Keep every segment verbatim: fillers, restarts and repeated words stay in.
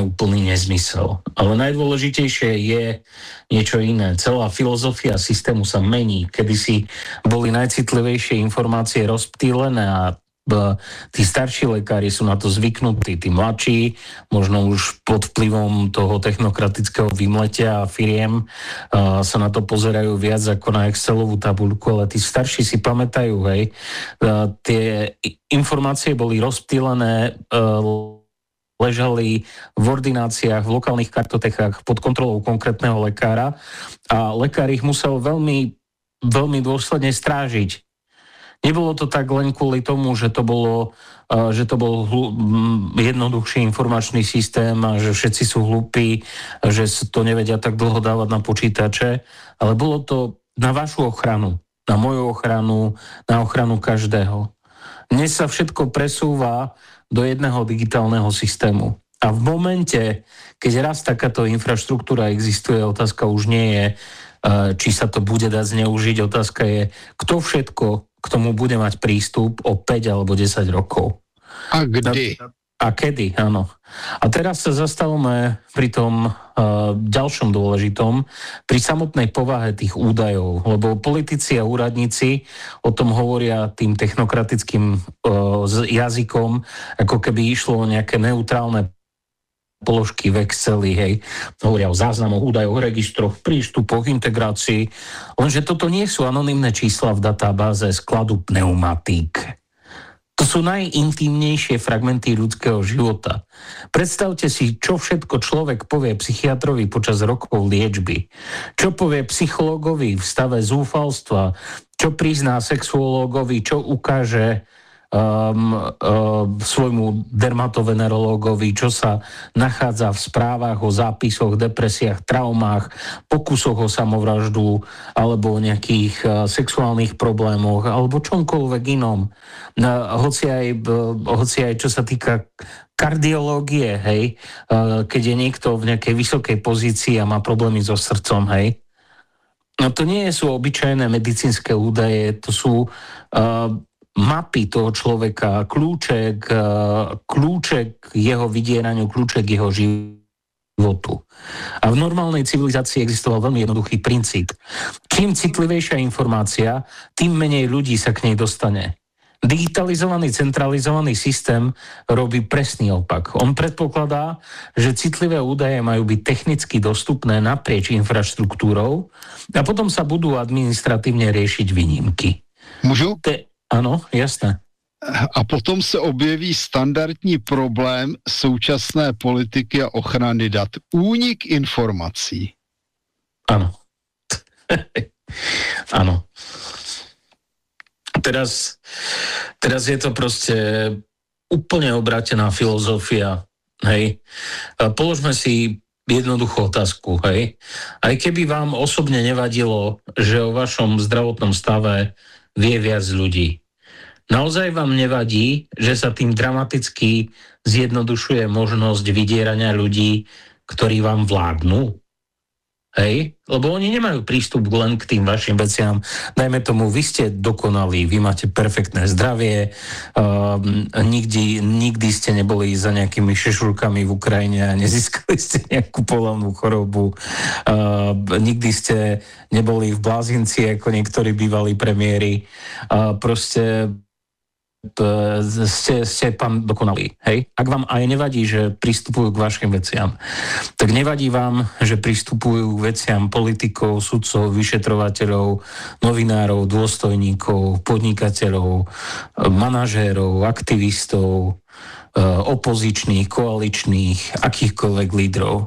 úplný nezmysel. Ale najdôležitejšie je niečo iné. Celá filozofia systému sa mení. Kedysi boli najcitlivejšie informácie rozptýlené a tí starší lekári sú na to zvyknutí, tí mladší, možno už pod vplyvom toho technokratického vymletia a firiem uh, sa na to pozerajú viac ako na Excelovú tabuľku, ale tí starší si pamätajú, hej, uh, tie informácie boli rozptýlené, uh, ležali v ordináciách, v lokálnych kartotechách pod kontrolou konkrétneho lekára a lekár ich musel veľmi, veľmi dôsledne strážiť. Nebolo to tak len kvôli tomu, že to bolo, že to bol jednoduchší informačný systém a že všetci sú hlúpi, že to nevedia tak dlho dávať na počítače, ale bolo to na vašu ochranu, na moju ochranu, na ochranu každého. Dnes sa všetko presúva do jedného digitálneho systému. A v momente, keď raz takáto infraštruktúra existuje, otázka už nie je, či sa to bude dať zneužiť, otázka je, kto všetko k tomu bude mať prístup o päť alebo desať rokov. A kedy? A kedy, áno. A teraz sa zastavíme pri tom uh, ďalšom dôležitom, pri samotnej povahe tých údajov, lebo politici a úradníci o tom hovoria tým technokratickým uh, jazykom, ako keby išlo o nejaké neutrálne položky v Exceli, hej, hovoria o záznamoch, údajoch, registroch, prístupoch, integrácii, lenže toto nie sú anonymné čísla v databáze skladu pneumatík. To sú najintímnejšie fragmenty ľudského života. Predstavte si, čo všetko človek povie psychiatrovi počas rokov liečby. Čo povie psychológovi v stave zúfalstva, čo prizná sexuológovi, čo ukáže Um, um, svojmu dermatovenerológovi, čo sa nachádza v správach o zápisoch, depresiách, traumách, pokusoch o samovraždu alebo o nejakých uh, sexuálnych problémoch alebo čomkoľvek inom. Uh, hoci, aj, uh, hoci aj čo sa týka kardiológie, hej, uh, keď je niekto v nejakej vysokej pozícii a má problémy so srdcom, hej. No to nie sú obyčajné medicínske údaje, to sú uh, mapy toho človeka, kľúče k, kľúče k jeho vydieraniu, kľúče k jeho životu. A v normálnej civilizácii existoval veľmi jednoduchý princíp. Čím citlivejšia informácia, tým menej ľudí sa k nej dostane. Digitalizovaný, centralizovaný systém robí presný opak. On predpokladá, že citlivé údaje majú byť technicky dostupné naprieč infraštruktúrou a potom sa budú administratívne riešiť výnimky. Môžu? Te- Ano, jasné. A potom se objeví standardní problém současné politiky a ochrany dat. Únik informací. Áno. Áno. Teraz, teraz je to proste úplne obrátená filozofia. Hej. Položme si jednoduchú otázku. Hej. Aj keby vám osobne nevadilo, že o vašom zdravotnom stave vie viac ľudí. Naozaj vám nevadí, že sa tým dramaticky zjednodušuje možnosť vydierania ľudí, ktorí vám vládnu? Hej? Lebo oni nemajú prístup len k tým vašim veciam. Dajme tomu, vy ste dokonalí, vy máte perfektné zdravie, uh, nikdy, nikdy ste neboli za nejakými šešurkami v Ukrajine a nezískali ste nejakú poľavnú chorobu, uh, nikdy ste neboli v blázinci ako niektorí bývalí premiéri. Uh, proste ste, ste pán dokonalí, hej? Ak vám aj nevadí, že pristupujú k vašim veciam, tak nevadí vám, že pristupujú k veciam politikov, sudcov, vyšetrovateľov, novinárov, dôstojníkov, podnikateľov, manažérov, aktivistov, opozičných, koaličných, akýchkoľvek lídrov.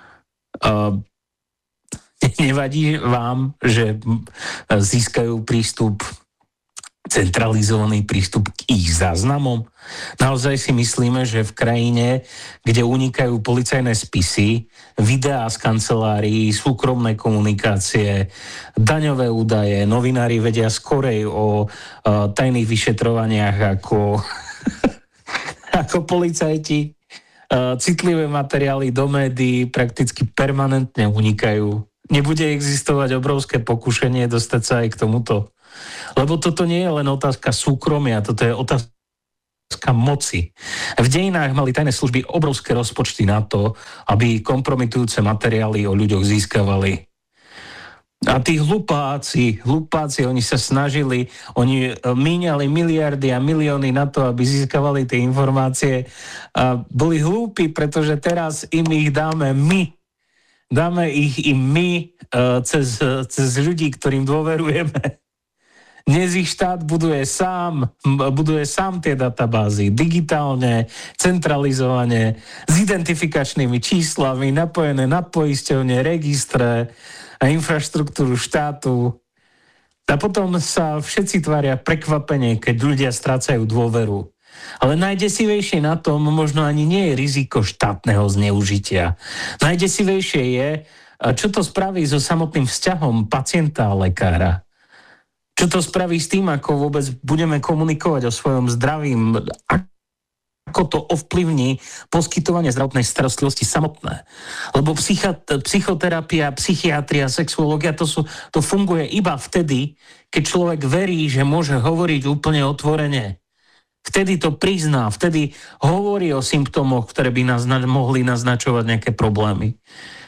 Nevadí vám, že získajú prístup centralizovaný prístup k ich záznamom? Naozaj si myslíme, že v krajine, kde unikajú policajné spisy, videá z kancelárií, súkromné komunikácie, daňové údaje, novinári vedia skorej o uh, tajných vyšetrovaniach ako, ako policajti, uh, citlivé materiály do médií prakticky permanentne unikajú. Nebude existovať obrovské pokušenie dostať sa aj k tomuto. Lebo toto nie je len otázka súkromia, toto je otázka moci. V dejinách mali tajné služby obrovské rozpočty na to, aby kompromitujúce materiály o ľuďoch získavali. A tí hlupáci, hlupáci, oni sa snažili, oni míňali miliardy a milióny na to, aby získavali tie informácie. A boli hlúpi, pretože teraz im ich dáme my. Dáme ich im my uh, cez, cez ľudí, ktorým dôverujeme. Dnes ich štát buduje sám, buduje sám tie databázy, digitálne, centralizovane, s identifikačnými číslami, napojené na poisťovne, registre a infraštruktúru štátu. A potom sa všetci tvária prekvapenie, keď ľudia strácajú dôveru. Ale najdesivejšie na tom možno ani nie je riziko štátneho zneužitia. Najdesivejšie je, čo to spraví so samotným vzťahom pacienta a lekára. Čo to spraví s tým, ako vôbec budeme komunikovať o svojom zdravím, ako to ovplyvní poskytovanie zdravotnej starostlivosti samotné. Lebo psycha, psychoterapia, psychiatria, sexuológia, to, sú, to funguje iba vtedy, keď človek verí, že môže hovoriť úplne otvorene. Vtedy to prizná, vtedy hovorí o symptómoch, ktoré by nás na, mohli naznačovať nejaké problémy.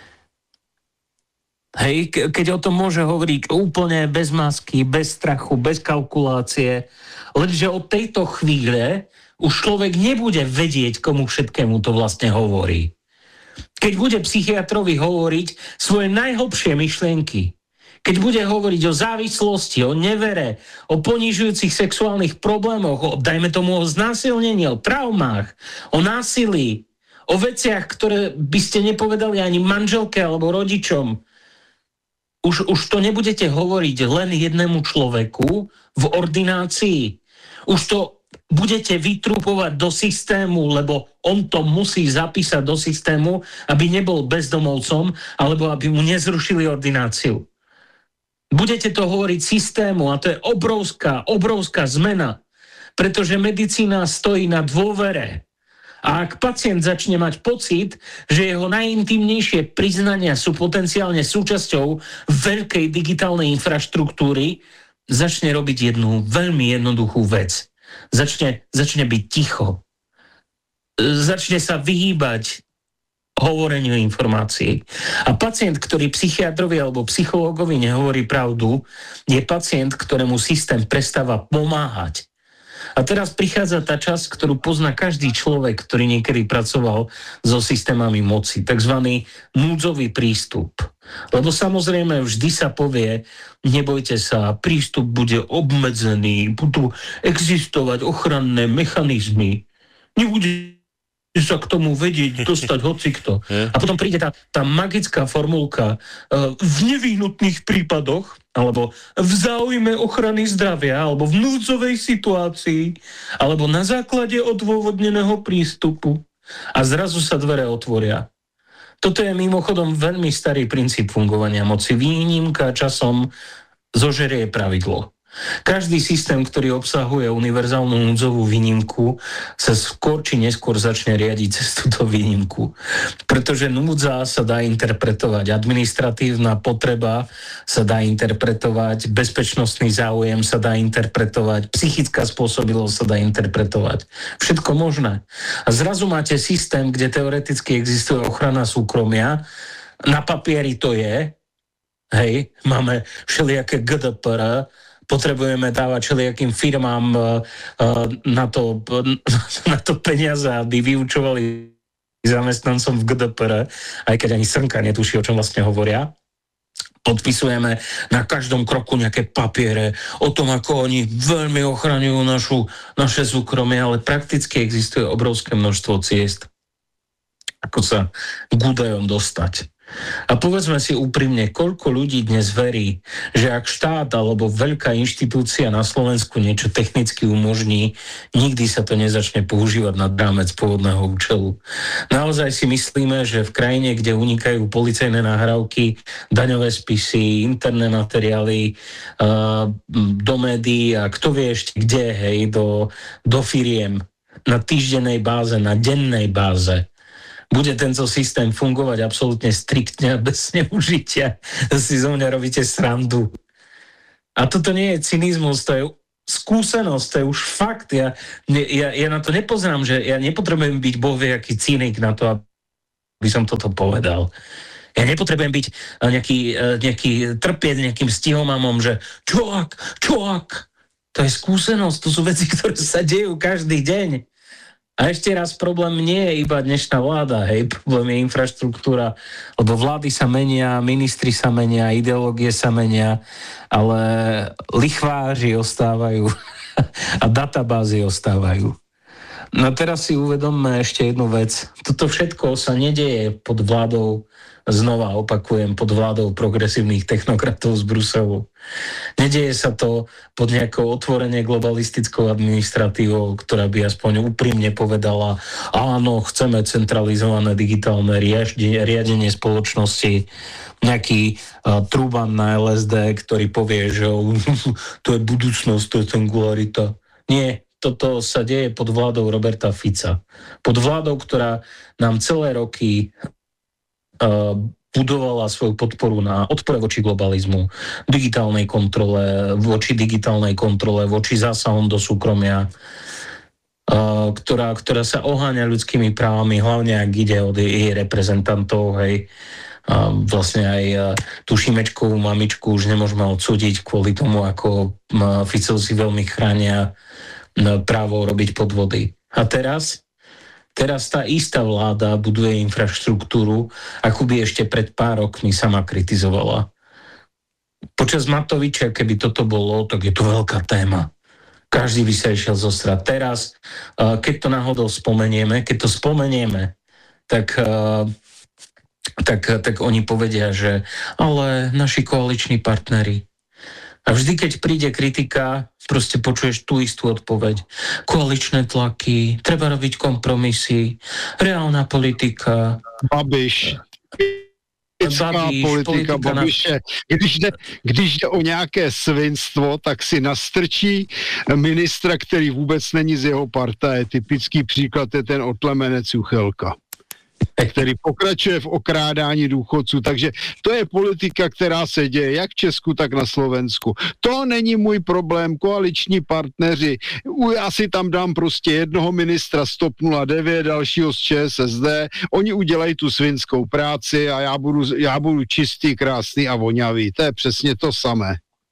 Hej, ke, keď o tom môže hovoriť úplne bez masky, bez strachu, bez kalkulácie, lenže od tejto chvíle už človek nebude vedieť, komu všetkému to vlastne hovorí. Keď bude psychiatrovi hovoriť svoje najhlbšie myšlienky, keď bude hovoriť o závislosti, o nevere, o ponižujúcich sexuálnych problémoch, o, dajme tomu, o znásilnení, o traumách, o násilí, o veciach, ktoré by ste nepovedali ani manželke alebo rodičom, už, už to nebudete hovoriť len jednému človeku v ordinácii. Už to budete vytrupovať do systému, lebo on to musí zapísať do systému, aby nebol bezdomovcom, alebo aby mu nezrušili ordináciu. Budete to hovoriť systému a to je obrovská, obrovská zmena, pretože medicína stojí na dôvere. A ak pacient začne mať pocit, že jeho najintímnejšie priznania sú potenciálne súčasťou veľkej digitálnej infraštruktúry, začne robiť jednu veľmi jednoduchú vec. Začne, začne byť ticho. Začne sa vyhýbať hovoreniu informácií. A pacient, ktorý psychiatrovi alebo psychológovi nehovorí pravdu, je pacient, ktorému systém prestáva pomáhať. A teraz prichádza tá časť, ktorú pozná každý človek, ktorý niekedy pracoval so systémami moci, takzvaný núdzový prístup. Lebo samozrejme vždy sa povie, nebojte sa, prístup bude obmedzený, budú existovať ochranné mechanizmy, nebude sa k tomu vedieť, dostať hocikto. A potom príde tá, tá magická formulka v nevyhnutných prípadoch, alebo v záujme ochrany zdravia, alebo v núdzovej situácii, alebo na základe odôvodneného prístupu. A zrazu sa dvere otvoria. Toto je mimochodom veľmi starý princíp fungovania moci. Výnimka časom zožerie pravidlo. Každý systém, ktorý obsahuje univerzálnu núdzovú výnimku, sa skôr či neskôr začne riadiť cez túto výnimku. Pretože núdza sa dá interpretovať, administratívna potreba sa dá interpretovať, bezpečnostný záujem sa dá interpretovať, psychická spôsobilosť sa dá interpretovať. Všetko možné. A zrazu máte systém, kde teoreticky existuje ochrana súkromia, na papieri to je, hej, máme všelijaké G D P R, potrebujeme dávať všelijakým firmám uh, na, to, na to peniaze, aby vyučovali zamestnancom v G D P R, aj keď ani srnka netuší, o čom vlastne hovoria. Podpisujeme na každom kroku nejaké papiere o tom, ako oni veľmi ochraňujú našu, naše súkromie, ale prakticky existuje obrovské množstvo ciest, ako sa k údajom dostať. A povedzme si úprimne, koľko ľudí dnes verí, že ak štát alebo veľká inštitúcia na Slovensku niečo technicky umožní, nikdy sa to nezačne používať nad rámec pôvodného účelu. Naozaj si myslíme, že v krajine, kde unikajú policajné nahrávky, daňové spisy, interné materiály, do médií a kto vie ešte kde, hej, do, do firiem, na týždennej báze, na dennej báze, bude tento systém fungovať absolútne striktne a bez zneužitia. Si zo mňa robíte srandu. A toto nie je cynizmus, to je skúsenosť, to je už fakt. Ja, ja, ja na to nepozerám, že ja nepotrebujem byť bohvie aký cynik na to, aby som toto povedal. Ja nepotrebujem byť nejaký, nejaký trpieť nejakým stihomamom, že čoak, čoak. To je skúsenosť, to sú veci, ktoré sa dejú každý deň. A ešte raz, problém nie je iba dnešná vláda, hej, problém je infraštruktúra, lebo vlády sa menia, ministri sa menia, ideológie sa menia, ale lichváři ostávajú a databázy ostávajú. No teraz si uvedomme ešte jednu vec. Toto všetko sa nedeje pod vládou, znova opakujem, pod vládou progresívnych technokratov z Bruselu. Nedieje sa to pod nejakou otvorene globalistickou administratívou, ktorá by aspoň úprimne povedala, áno, chceme centralizované digitálne riadenie, riadenie spoločnosti, nejaký uh, Truban na el es dé, ktorý povie, že to je budúcnosť, to je singularita. Nie, toto sa deje pod vládou Roberta Fica. Pod vládou, ktorá nám celé roky budovala svoju podporu na odpore voči globalizmu, digitálnej kontrole, voči digitálnej kontrole, voči zásahom do súkromia, ktorá, ktorá sa oháňa ľudskými právami, hlavne ak ide od jej reprezentantov, hej. A vlastne aj tú Šimečkovú mamičku už nemôžeme odsúdiť kvôli tomu, ako Ficovci veľmi chránia právo robiť podvody. A teraz Teraz tá istá vláda buduje infraštruktúru, akú by ešte pred pár rokmi sama kritizovala. Počas Matoviča, keby toto bolo, tak je to veľká téma. Každý by sa išiel zostrať. Teraz, keď to náhodou spomenieme, keď to spomenieme, tak, tak, tak oni povedia, že ale naši koaliční partneri. A vždy, keď príde kritika, proste počuješ tú istú odpoveď. Koaličné tlaky, treba robiť kompromisy, reálna politika. Babiš. Babiš, politika, politika Babiše. Na... Když, jde, když jde o nějaké svinstvo, tak si nastrčí ministra, který vůbec není z jeho partaje. Typický příklad je ten otlemenec Juchelka, který pokračuje v okrádání důchodců. Takže to je politika, která se děje jak v Česku, tak na Slovensku. To není můj problém, koaliční partneři. Já si tam dám prostě jednoho ministra z TOP nula devět, dalšího z ČSSD. Oni udělají tu svinskou práci a já budu, já budu čistý, krásný a voňavý. To je přesně to samé.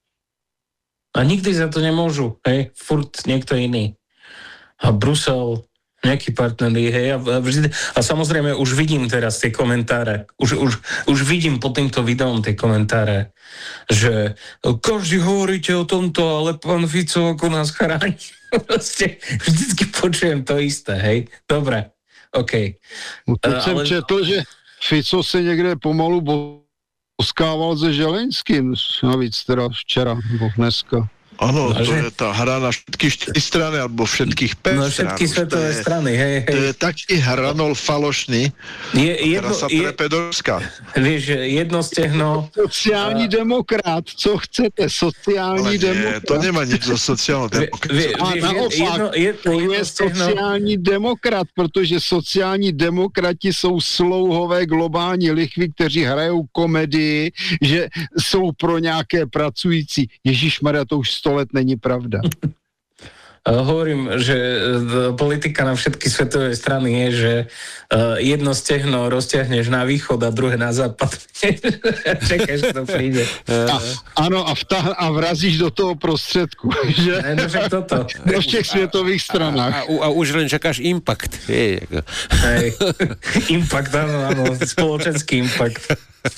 A nikdy za to nemôžu, hej? Furt niekto iný. A Brusel... nejaký partnery, hej, a, vždy, a samozrejme už vidím teraz tie komentáre, už, už, už vidím pod týmto videom tie komentáre, že každý hovoríte o tomto, ale pán Fico ako nás chráni. Proste vždycky počujem to isté, hej. Dobre, okej. Okay. Teď jsem ale... četl, že Fico se někde pomalu boskával se Želeňským, navíc teda včera, nebo dneska. Áno, to je tá hra na všetky štyri strany, alebo všetkých päť no, všetky svetové strany, hej, hej. To je taký hranol falošný, je, jedno, ktorá sa trepe do Ruska. Vieš, jedno stehno... Sociální a... demokrat, co chcete, sociální demokrat. To nemá nič so sociálnou demokraciou. A naopak, jedno, jedno, jedno je stehno... sociální demokrat, protože sociální demokrati jsou slouhové globální lichvy, kteří hrajou komedii, že jsou pro nějaké pracující. Ježišmarja, to už sto let není pravda. Hovorím, že politika na všetky svetové strany je, že jedno stehno rozťahneš na východ a druhé na západ. Čakáš, to príde. A, áno, a, vtah, a vrazíš do toho prostředku. Že? Ne, no však toto. Do všech světových stranách. A, a, a už len čakáš impact. Hej, Hej. Impact, áno, áno, spoločenský impact.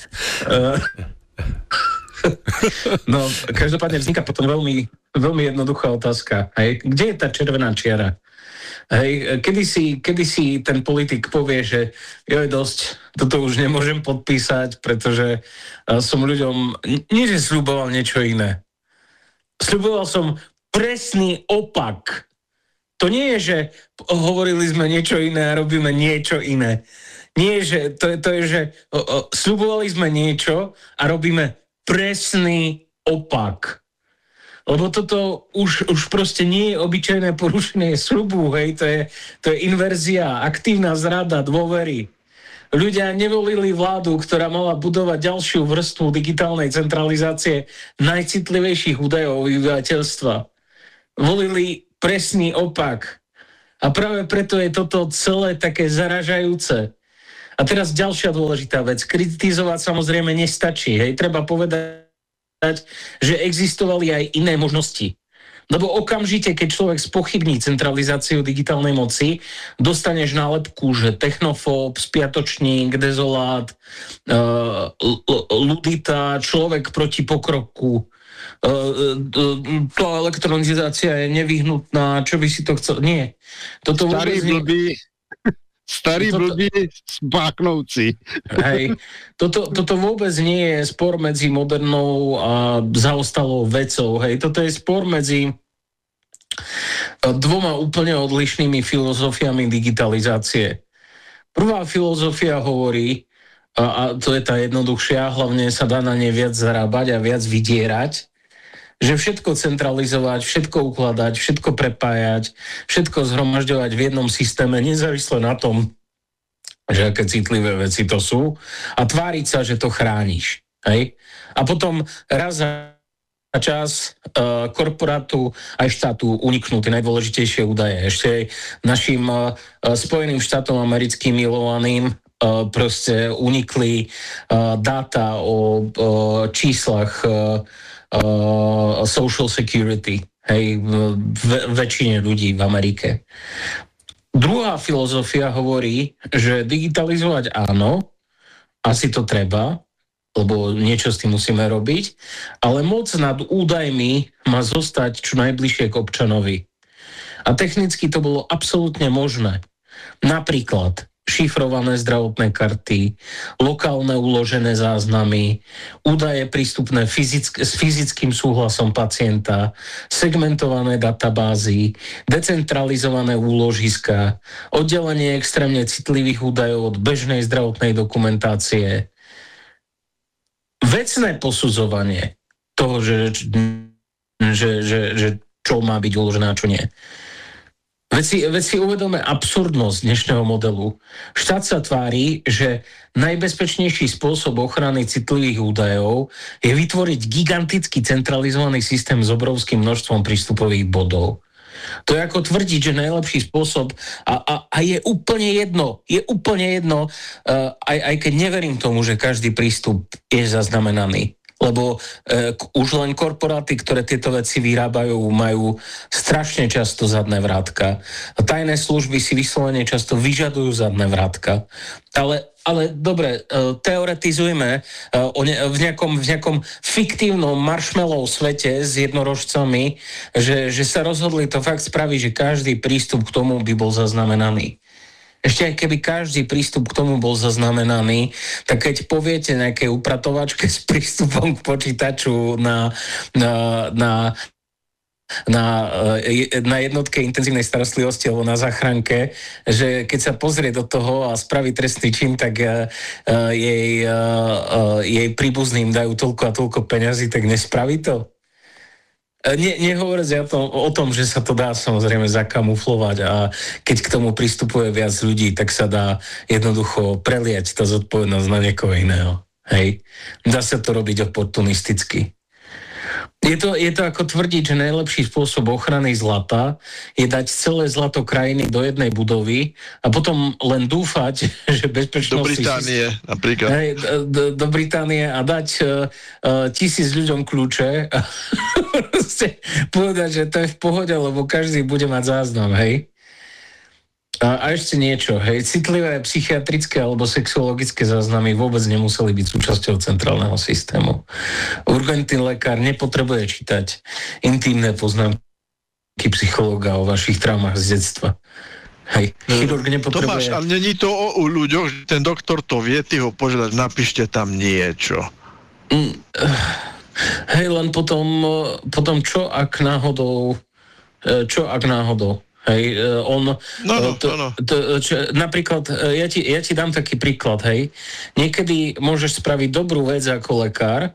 No, každopádne vzniká potom veľmi, veľmi jednoduchá otázka. Hej. Kde je tá červená čiara? Hej, kedysi, kedysi ten politik povie, že jo, je dosť, toto už nemôžem podpísať, pretože som ľuďom, nie že sľuboval niečo iné. Sľuboval som presný opak. To nie je, že hovorili sme niečo iné a robíme niečo iné. Nie, že to, to je, že o, o, sľubovali sme niečo a robíme presný opak. Lebo toto už, už proste nie je obyčajné porušenie sľubu, hej, to je, to je inverzia, aktívna zrada dôvery. Ľudia nevolili vládu, ktorá mala budovať ďalšiu vrstvu digitálnej centralizácie najcitlivejších údajov obyvateľstva. volili presný opak. A práve preto je toto celé také zaražajúce. A teraz ďalšia dôležitá vec. Kritizovať samozrejme nestačí. Hej. Treba povedať, že existovali aj iné možnosti. Lebo okamžite, keď človek spochybní centralizáciu digitálnej moci, dostaneš nálepku, že technofób, spiatočník, dezolát, uh, ludita, človek proti pokroku. Uh, uh, tá elektronizácia je nevyhnutná, čo by si to chcel... Nie. Toto Starý vôbec... blbý, starý toto... blbý spáknouci. Hej. Toto, toto vôbec nie je spor medzi modernou a zaostalou vecou. Hej. Toto je spor medzi dvoma úplne odlišnými filozofiami digitalizácie. Prvá filozofia hovorí, a, a to je tá jednoduchšia, hlavne sa dá na ne viac zarábať a viac vydierať, že všetko centralizovať, všetko ukladať, všetko prepájať, všetko zhromažďovať v jednom systéme, nezávisle na tom, že aké citlivé veci to sú, a tváriť sa, že to chrániš. Hej? A potom raz za čas uh, korporátu aj štátu uniknú tie najdôležitejšie údaje. Ešte našim uh, Spojeným štátom americkým milovaným uh, proste unikli uh, dáta o uh, číslach uh, uh, social security, hej, v väčšine ľudí v Amerike. Druhá filozofia hovorí, že digitalizovať áno, asi to treba, lebo niečo s tým musíme robiť, ale moc nad údajmi má zostať čo najbližšie k občanovi. A technicky to bolo absolútne možné. Napríklad šifrované zdravotné karty, lokálne uložené záznamy, údaje prístupné fyzick- s fyzickým súhlasom pacienta, segmentované databázy, decentralizované úložiska, oddelenie extrémne citlivých údajov od bežnej zdravotnej dokumentácie, vecné posudzovanie toho, že, že, že, že čo má byť uložené a čo nie. Veď si, veď si uvedome absurdnosť dnešného modelu. Štát sa tvári, že najbezpečnejší spôsob ochrany citlivých údajov je vytvoriť gigantický centralizovaný systém s obrovským množstvom prístupových bodov. To je ako tvrdiť, že najlepší spôsob a, a, a je úplne jedno, je úplne jedno, uh, aj, aj keď neverím tomu, že každý prístup je zaznamenaný. Lebo uh, už len korporáty, ktoré tieto veci vyrábajú, majú strašne často zadné vrátka. Tajné služby si vyslovene často vyžadujú zadné vrátka. Ale, ale dobre, uh, teoretizujme uh, o ne, v, nejakom, v nejakom fiktívnom marshmallow svete s jednorožcami, že, že sa rozhodli to fakt spraviť, že každý prístup k tomu by bol zaznamenaný. Ešte aj keby každý prístup k tomu bol zaznamenaný, tak keď poviete nejakej upratovačke s prístupom k počítaču na, na, na, na, na jednotke intenzívnej starostlivosti alebo na záchranke, že keď sa pozrie do toho a spraví trestný čin, tak uh, jej, uh, jej príbuzným dajú toľko a toľko peňazí, tak nespraví to? Ne, nehovoriac ja to, o tom, že sa to dá samozrejme zakamuflovať a keď k tomu pristupuje viac ľudí, tak sa dá jednoducho preliať tá zodpovednosť na niekoho iného. Hej? Dá sa to robiť oportunisticky. Je to, je to ako tvrdiť, že najlepší spôsob ochrany zlata je dať celé zlato krajiny do jednej budovy a potom len dúfať, že bezpečnosť... Do Británie si, napríklad. Hej, do, do Británie a dať uh, uh, tisíc ľuďom kľúče a povedať, že to je v pohode, lebo každý bude mať záznam, hej? A, a ešte niečo, hej, citlivé psychiatrické alebo sexuologické záznamy vôbec nemuseli byť súčasťou centrálneho systému. Urgentný lekár nepotrebuje čítať intimné poznámky psychológa o vašich traumách z detstva. Hej, chirurg nepotrebuje... Tomáš, ale není to o, u ľuďoch, že ten doktor to vie, ty ho požiadať, napíšte tam niečo. Mm, hej, len potom, potom čo ak náhodou, čo ak náhodou, hej, on... No, no, to, no, no. To, čo, napríklad, ja ti, ja ti dám taký príklad, hej. Niekedy môžeš spraviť dobrú vec ako lekár.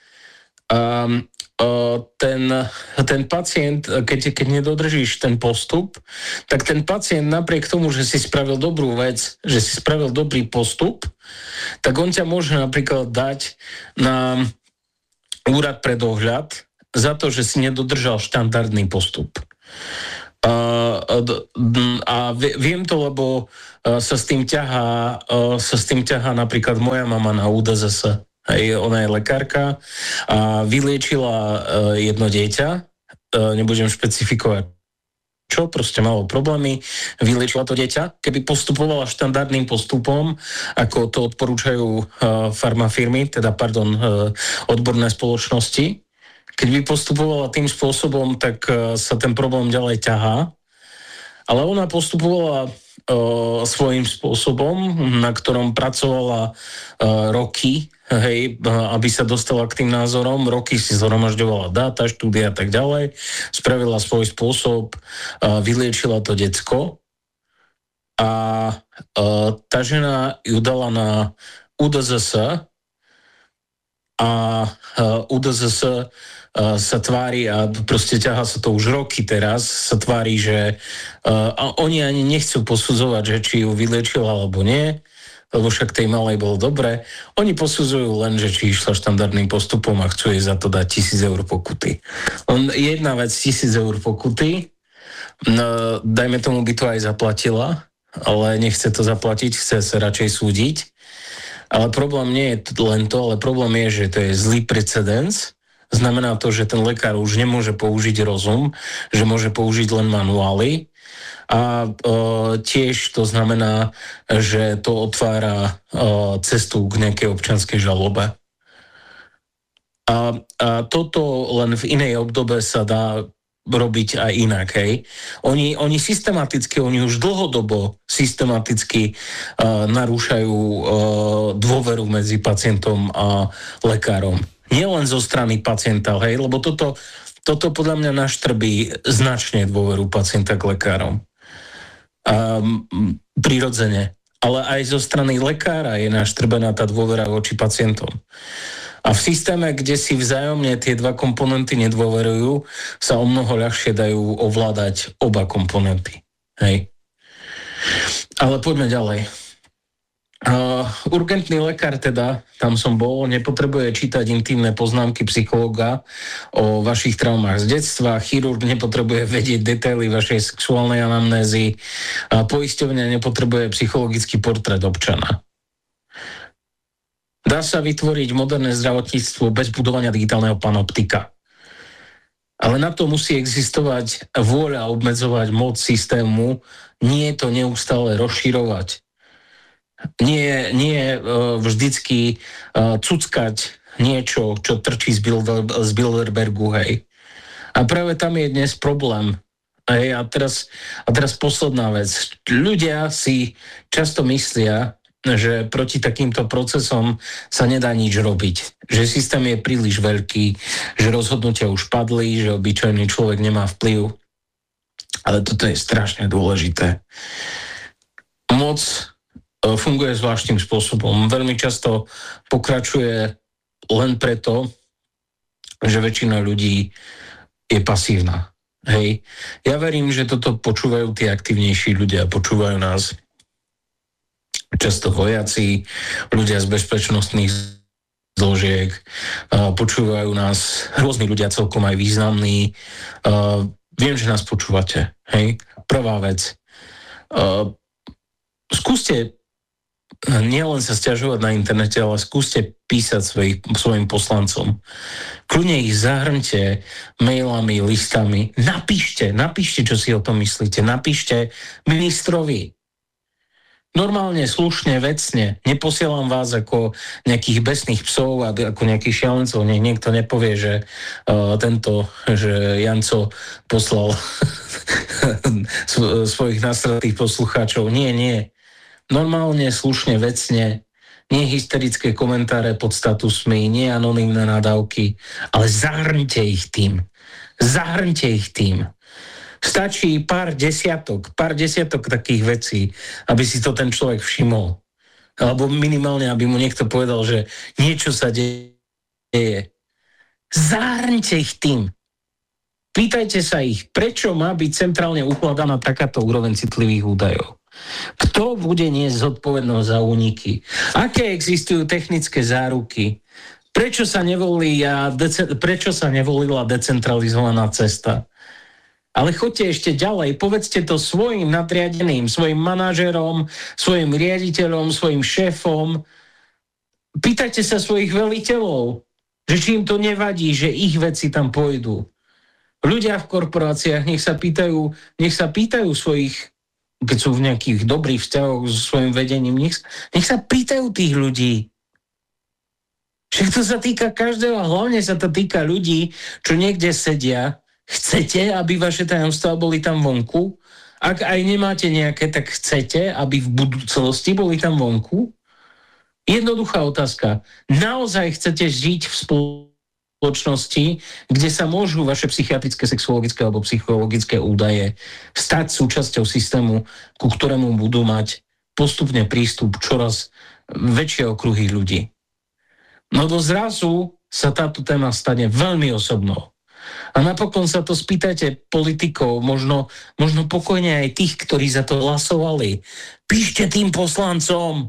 Um, uh, ten, ten pacient, keď, keď nedodržíš ten postup, tak ten pacient napriek tomu, že si spravil dobrú vec, že si spravil dobrý postup, tak on ťa môže napríklad dať na úrad pre dohľad za to, že si nedodržal štandardný postup. Uh, a viem to, lebo uh, sa s tým ťahá, uh, sa s tým ťahá napríklad moja mama na ú dé zet es. Hej, ona je lekárka a vyliečila uh, jedno dieťa, uh, nebudem špecifikovať čo, proste malo problémy, vyliečila to dieťa. Keby postupovala štandardným postupom, ako to odporúčajú uh, farmafirmy, teda pardon, uh, odborné spoločnosti, keď by postupovala tým spôsobom, tak uh, sa ten problém ďalej ťahá. Ale ona postupovala uh, svojím spôsobom, na ktorom pracovala uh, roky, hej, uh, aby sa dostala k tým názorom. Roky si zhromažďovala dáta, štúdia a tak ďalej. Spravila svoj spôsob, uh, vyliečila to decko. A uh, tá žena ju dala na ú dé zet es a uh, ú dé zet es sa tvári a proste ťahá sa to už roky teraz, sa tvári, že uh, a oni ani nechcú posudzovať, že či ju vyliečila alebo nie, lebo však tej malej bolo dobre. Oni posudzujú len, že či išla štandardným postupom a chcú jej za to dať tisíc eur pokuty. On, jedna vec, tisíc eur pokuty, no, dajme tomu by to aj zaplatila, ale nechce to zaplatiť, chce sa radšej súdiť. Ale problém nie je len to, ale problém je, že to je zlý precedens. Znamená to, že ten lekár už nemôže použiť rozum, že môže použiť len manuály a e, tiež to znamená, že to otvára e, cestu k nejakej občianskej žalobe. A, a toto len v inej obdobe sa dá robiť aj inak, hej. Oni, oni systematicky, oni už dlhodobo systematicky uh, narúšajú uh, dôveru medzi pacientom a lekárom. Nie len zo strany pacienta, hej, lebo toto, toto podľa mňa naštrbí značne dôveru pacienta k lekárom. Um, prirodzene. Ale aj zo strany lekára je naštrbená tá dôvera voči pacientom. A v systéme, kde si vzájomne tie dva komponenty nedôverujú, sa o mnoho ľahšie dajú ovládať oba komponenty. Hej. Ale poďme ďalej. Uh, urgentný lekár teda, tam som bol, nepotrebuje čítať intimné poznámky psychológa o vašich traumách z detstva, chirurg nepotrebuje vedieť detaily vašej sexuálnej anamnézy, a poisťovňa nepotrebuje psychologický portrét občana. Dá sa vytvoriť moderné zdravotníctvo bez budovania digitálneho panoptika. Ale na to musí existovať vôľa obmedzovať moc systému, nie to neustále rozširovať. Nie, nie uh, vždycky uh, cuckať niečo, čo trčí z, Bilder, z Bilderbergu, hej. A práve tam je dnes problém. Hej, a teraz, a teraz posledná vec. Ľudia si často myslia, že proti takýmto procesom sa nedá nič robiť. Že systém je príliš veľký, že rozhodnutia už padli, že obyčajný človek nemá vplyv. Ale toto je strašne dôležité. Moc funguje zvláštnym spôsobom. Veľmi často pokračuje len preto, že väčšina ľudí je pasívna. Hej. Ja verím, že toto počúvajú tí aktívnejší ľudia, počúvajú nás často vojaci, ľudia z bezpečnostných zložiek, počúvajú nás rôzni ľudia, celkom aj významní. Viem, že nás počúvate. Hej. Prvá vec. Skúste nielen sa sťažovať na internete, ale skúste písať svojich, svojim poslancom. Kľudne ich zahrňte mailami, listami. Napíšte, napíšte, čo si o tom myslíte. Napíšte ministrovi. Normálne, slušne, vecne. Neposielam vás ako nejakých besných psov a ako nejakých šialencov. Nech niekto nepovie, že uh, tento, že Janco poslal svojich nasratých poslucháčov. Nie, nie. Normálne, slušne, vecne, nie hysterické komentáre pod statusmi, nie anonymné nadávky, ale zahrňte ich tým. Zahrňte ich tým. Stačí pár desiatok, pár desiatok takých vecí, aby si to ten človek všimol. Alebo minimálne, aby mu niekto povedal, že niečo sa deje. Zahrňte ich tým. Pýtajte sa ich, prečo má byť centrálne ukladaná takáto úroveň citlivých údajov. Kto bude niesť zodpovednosť za úniky? Aké existujú technické záruky? Prečo sa nevolí a dece- prečo sa nevolila decentralizovaná cesta? Ale choďte ešte ďalej, povedzte to svojim nadriadeným, svojim manažerom, svojim riaditeľom, svojim šéfom. Pýtajte sa svojich veliteľov, že či im to nevadí, že ich veci tam pôjdu. Ľudia v korporáciách nech sa pýtajú, nech sa pýtajú svojich, keď sú v nejakých dobrých vzťahoch so svojim vedením, nech, nech sa pýtajú tých ľudí. Však to sa týka každého a hlavne sa to týka ľudí, čo niekde sedia. Chcete, aby vaše tajomstvá boli tam vonku? Ak aj nemáte nejaké, tak chcete, aby v budúcnosti boli tam vonku? Jednoduchá otázka. Naozaj chcete žiť v spoločnosti, kde sa môžu vaše psychiatrické, sexuologické alebo psychologické údaje stať súčasťou systému, ku ktorému budú mať postupne prístup čoraz väčšie okruhy ľudí? No do zrazu sa táto téma stane veľmi osobnou. A napokon sa to spýtajte politikov, možno, možno pokojne aj tých, ktorí za to hlasovali. Píšte tým poslancom.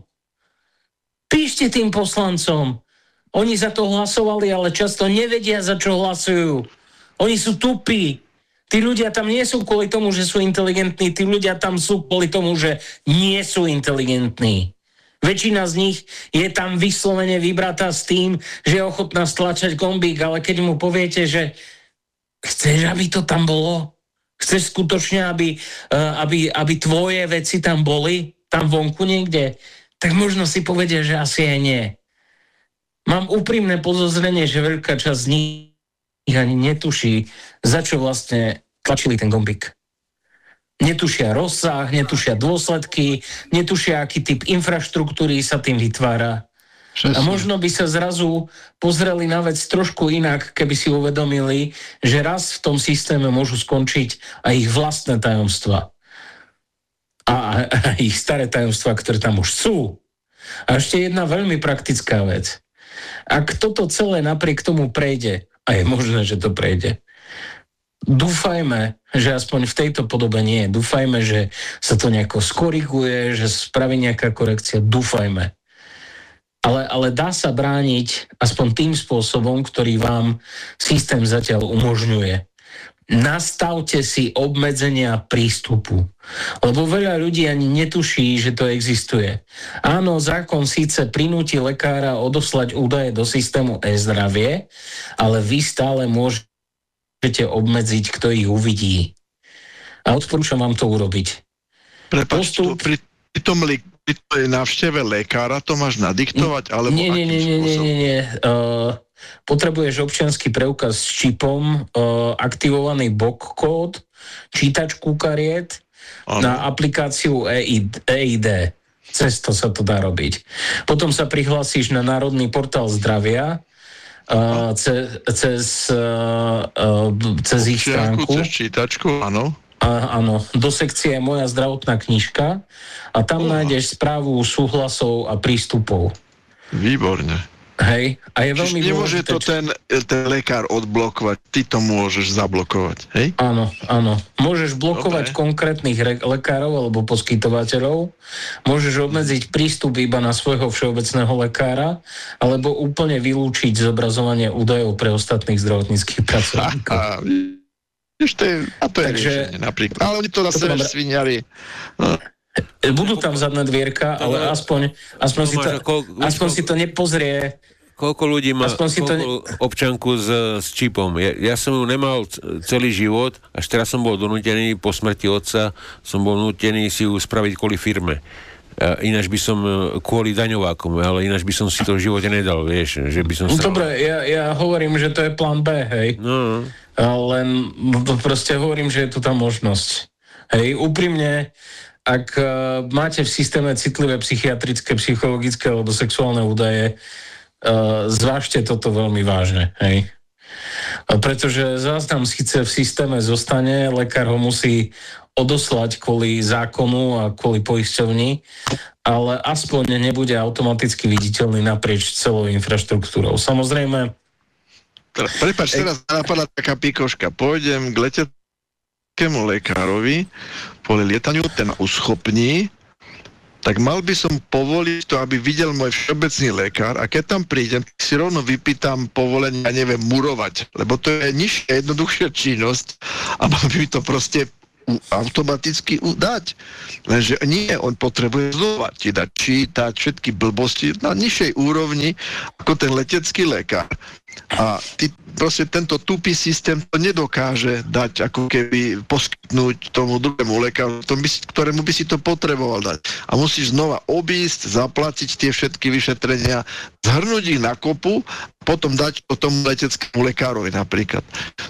Píšte tým poslancom. Oni za to hlasovali, ale často nevedia, za čo hlasujú. Oni sú tupí. Tí ľudia tam nie sú kvôli tomu, že sú inteligentní. Tí ľudia tam sú kvôli tomu, že nie sú inteligentní. Väčšina z nich je tam vyslovene vybratá s tým, že je ochotná stlačať gombík, ale keď mu poviete, že chceš, aby to tam bolo? Chceš skutočne, aby, aby, aby tvoje veci tam boli? Tam vonku niekde? Tak možno si povedia, že asi aj nie. Mám úprimné podozrenie, že veľká časť z nich ani netuší, za čo vlastne tlačili ten gombík. Netušia rozsah, netušia dôsledky, netušia, aký typ infraštruktúry sa tým vytvára. Presne. A možno by sa zrazu pozreli na vec trošku inak, keby si uvedomili, že raz v tom systéme môžu skončiť aj ich vlastné tajomstvá. A, a ich staré tajomstvá, ktoré tam už sú. A ešte jedna veľmi praktická vec. Ak toto celé napriek tomu prejde, a je možné, že to prejde, dúfajme, že aspoň v tejto podobe nie. Dúfajme, že sa to nejako skoriguje, že spraví nejaká korekcia. Dúfajme. Ale, ale dá sa brániť aspoň tým spôsobom, ktorý vám systém zatiaľ umožňuje. Nastavte si obmedzenia prístupu. Lebo veľa ľudí ani netuší, že to existuje. Áno, zákon síce prinúti lekára odoslať údaje do systému e-zdravie, ale vy stále môžete obmedziť, kto ich uvidí. A odporúčam vám to urobiť. Prepáč, Postup... pri, pri tom li- pri tej návšteve lekára to máš nadiktovať? Alebo nie, nie, nie, nie, nie, nie, nie. Uh, potrebuješ občiansky preukaz s čipom, uh, aktivovaný bok kód, čítačku kariet ano. Na aplikáciu e í dé. Cez to sa to dá robiť. Potom sa prihlásíš na Národný portál zdravia, uh, ce, cez, uh, uh, cez ich stránku. Cez čítačku, áno. A, áno, do sekcie Moja zdravotná knižka a tam uh. nájdeš správu súhlasov a prístupov. Výborne. Hej, a je Čiže veľmi nemôže dôležité, to ten, ten lekár odblokovať, ty to môžeš zablokovať, hej? Áno, áno. Môžeš blokovať Dobre. konkrétnych re- lekárov alebo poskytovateľov, môžeš obmedziť prístup iba na svojho všeobecného lekára, alebo úplne vylúčiť zobrazovanie údajov pre ostatných zdravotníckých pracovníkov. A, to je, a to je Takže, riešenie napríklad. Ale oni to zase sviniari. No. Budú tam zadné dvierka, ale aspoň, aspoň, si, to, aspoň si to nepozrie. Koľko ľudí má koľko to ne... občanku s, s čipom? Ja, ja som ju nemal celý život, až teraz som bol donútený, po smrti otca som bol nútený si ju spraviť kvôli firme. A ináč by som, kvôli daňovákom, ale ináč by som si to v živote nedal, vieš, že by som sa... Dobre, ja, ja hovorím, že to je plán B, hej. No. Len proste hovorím, že je tu tá možnosť. Hej, úprimne, ak uh, máte v systéme citlivé psychiatrické, psychologické alebo sexuálne údaje, uh, zvážte toto veľmi vážne, hej. A pretože záznam síce v systéme zostane, lekár ho musí odoslať kvôli zákonu a kvôli poisťovni, ale aspoň nebude automaticky viditeľný naprieč celou infraštruktúrou. Samozrejme... Prepáč, teraz napadla taká pikoška. Pôjdem k letetému lekárovi, kvôli lietaniu, ten uschopní tak mal by som povoliť to, aby videl môj všeobecný lekár a keď tam prídem, si rovno vypýtam povolenie, ja neviem, murovať, lebo to je nižšia, jednoduchšia činnosť a mal by mi to proste automaticky dať. Lenže nie, on potrebuje znova ti dať čítať všetky blbosti na nižšej úrovni ako ten letecký lekár. A ty, proste tento tupý systém to nedokáže dať, ako keby poskytnúť tomu druhému lekáru, ktorému by si to potreboval dať. A musíš znova obísť, zaplatiť tie všetky vyšetrenia, zhrnúť ich na kopu, potom dať to tomu leteckému lekárovi napríklad.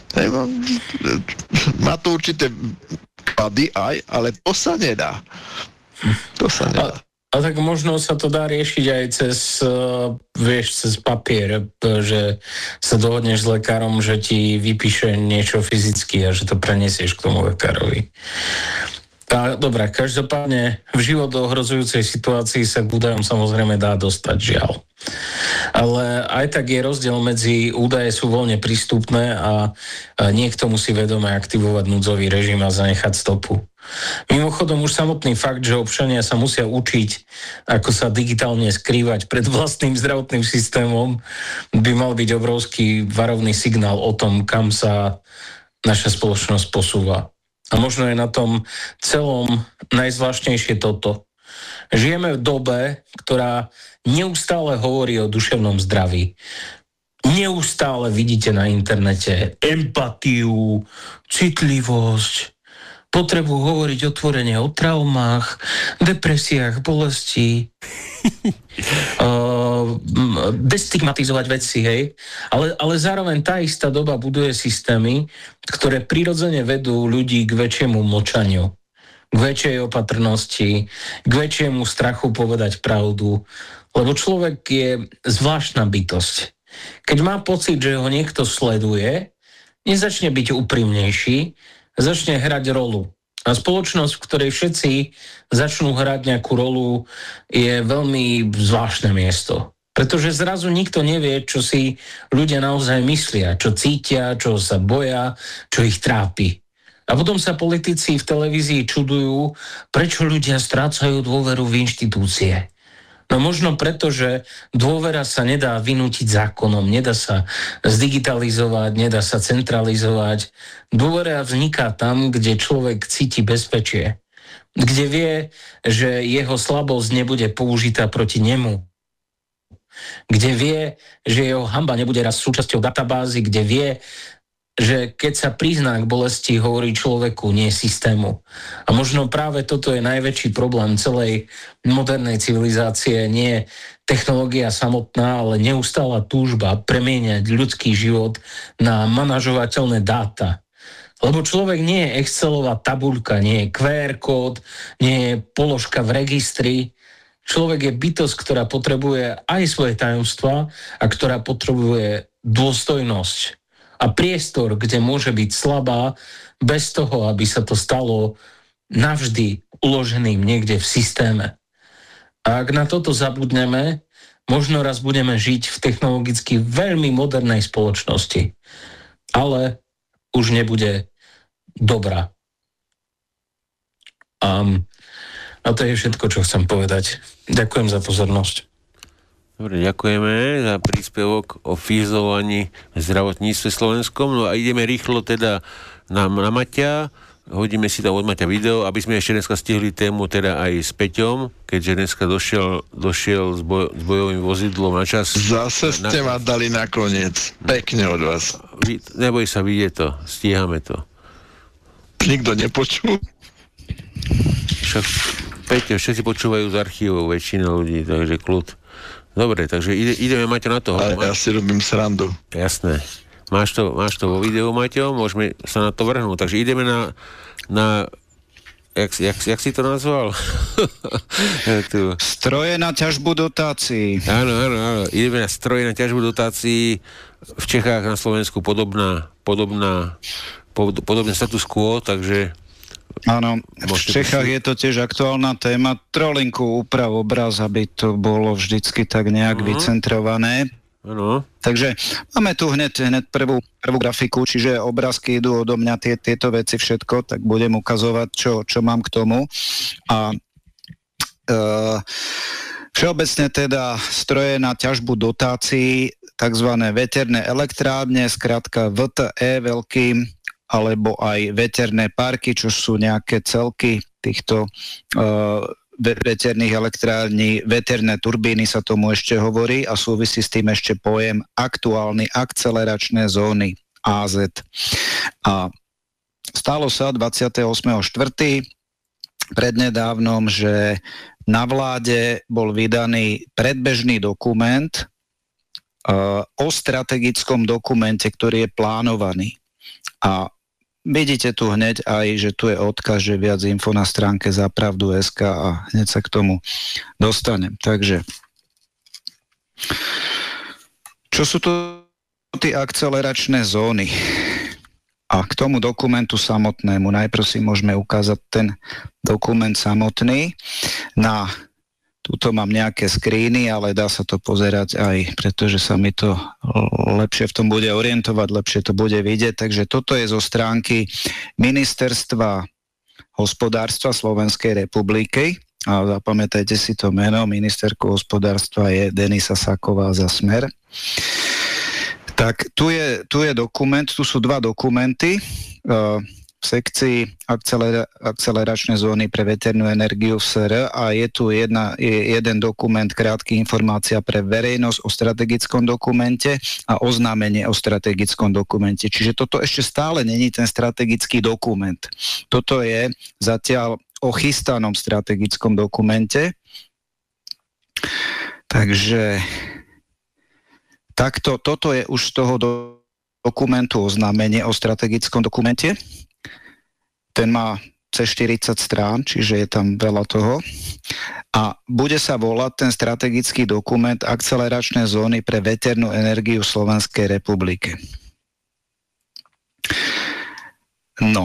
Má to určité klady aj, ale to sa nedá. To sa nedá. A, a tak možno sa to dá riešiť aj cez, uh, vieš, cez papier, že sa dohodneš s lekárom, že ti vypíše niečo fyzicky a že to prenesieš k tomu lekárovi. Tá, dobré, každopádne v život ohrozujúcej situácii sa k údajom samozrejme dá dostať, žiaľ. Ale aj tak je rozdiel medzi údaje sú voľne prístupné a niekto musí vedome aktivovať núdzový režim a zanechať stopu. Mimochodom už samotný fakt, že občania sa musia učiť, ako sa digitálne skrývať pred vlastným zdravotným systémom, by mal byť obrovský varovný signál o tom, kam sa naša spoločnosť posúva. A možno je na tom celom najzvláštnejšie toto. Žijeme v dobe, ktorá neustále hovorí o duševnom zdraví. Neustále vidíte na internete empatiu, citlivosť, potrebu hovoriť otvorene o traumách, depresiách, bolesti, uh, destigmatizovať veci, hej. Ale, ale zároveň tá istá doba buduje systémy, ktoré prirodzene vedú ľudí k väčšiemu mlčaniu, k väčšej opatrnosti, k väčšiemu strachu povedať pravdu, lebo človek je zvláštna bytosť. Keď má pocit, že ho niekto sleduje, nezačne byť úprimnejší, začne hrať rolu. A spoločnosť, v ktorej všetci začnú hrať nejakú rolu, je veľmi zvláštne miesto. Pretože zrazu nikto nevie, čo si ľudia naozaj myslia, čo cítia, čo sa boja, čo ich trápi. A potom sa politici v televízii čudujú, prečo ľudia strácajú dôveru v inštitúcie. No možno preto, že dôvera sa nedá vynútiť zákonom, nedá sa zdigitalizovať, nedá sa centralizovať. Dôvera vzniká tam, kde človek cíti bezpečie, kde vie, že jeho slabosť nebude použitá proti nemu, kde vie, že jeho hanba nebude raz súčasťou databázy, kde vie, že keď sa prizná k bolesti, hovorí človeku, nie systému. A možno práve toto je najväčší problém celej modernej civilizácie, nie technológia samotná, ale neustála túžba premieňať ľudský život na manažovateľné dáta. Lebo človek nie je Excelová tabuľka, nie je kvé er kód, nie je položka v registri. Človek je bytosť, ktorá potrebuje aj svoje tajomstvá a ktorá potrebuje dôstojnosť a priestor, kde môže byť slabá, bez toho, aby sa to stalo navždy uloženým niekde v systéme. A ak na toto zabudneme, možno raz budeme žiť v technologicky veľmi modernej spoločnosti. Ale už nebude dobrá. A, a to je všetko, čo chcem povedať. Ďakujem za pozornosť. Dobre, ďakujeme za príspevok o fízlovaní v zdravotníctve slovenskom. No a ideme rýchlo teda na, na Maťa. Hodíme si tam od Maťa video, aby sme ešte dneska stihli tému teda aj s Peťom, keďže dneska došiel, došiel s, boj, s bojovým vozidlom na čas. Zase ste na... ma dali nakoniec. Pekne od vás. Neboj sa, vidieť to. Stíhame to. Nikto nepočul? Však, Peťo, všetci počúvajú z archívov, väčšina ľudí, takže kľud. Dobre, takže ide, ideme, Maťo, na to. Ale ja si robím srandu. Jasné. Máš to, máš to vo videu, Maťo, môžeme sa na to vrhnúť. Takže ideme na... na jak, jak, jak si to nazval? tu. Stroje na ťažbu dotácií. Áno, áno, áno. Ideme na stroje na ťažbu dotácií. V Čechách, na Slovensku podobná, podobná, podobný status quo, takže... Áno, v Čechách je to tiež aktuálna téma. Trolinku úprav obraz, aby to bolo vždycky tak nejak uh-huh. vycentrované. Áno. Takže máme tu hneď, hneď prvú, prvú grafiku, čiže obrázky idú odo mňa, tie, tieto veci všetko, tak budem ukazovať, čo, čo mám k tomu. A Všeobecne teda stroje na ťažbu dotácií, takzvané veterné elektrárne, skrátka vé té é veľký, alebo aj veterné parky, čo sú nejaké celky týchto uh, veterných elektrární, veterné turbíny sa tomu ešte hovorí a súvisí s tým ešte pojem aktuálny akceleračné zóny á zet. A stalo sa dvadsiateho ôsmeho štvrtého prednedávnom, že na vláde bol vydaný predbežný dokument uh, o strategickom dokumente, ktorý je plánovaný. A vidíte tu hneď aj, že tu je odkaz, že viac info na stránke zapravdu bodka es ká a hneď sa k tomu dostanem. Takže, čo sú to tie akceleračné zóny? A k tomu dokumentu samotnému, najprv si môžeme ukázať ten dokument samotný. Na, tuto mám nejaké screeny, ale dá sa to pozerať aj, pretože sa mi to lepšie v tom bude orientovať, lepšie to bude vidieť. Takže toto je zo stránky Ministerstva hospodárstva Slovenskej republiky. A zapamätajte si to meno, ministerkou hospodárstva je Denisa Saková za Smer. Tak tu je, tu je dokument, tu sú dva dokumenty uh, v sekcii akcelera, akceleračné zóny pre veternú energiu v es er a je tu jedna, je jeden dokument, krátky informácia pre verejnosť o strategickom dokumente a oznámenie o strategickom dokumente. Čiže toto ešte stále není ten strategický dokument. Toto je zatiaľ o chystanom strategickom dokumente. Takže takto, toto je už z toho do, dokumentu oznámenie o strategickom dokumente. Ten má cez štyridsať strán, čiže je tam veľa toho. A bude sa volať ten strategický dokument Akceleračné zóny pre veternú energiu v Slovenskej republike. No.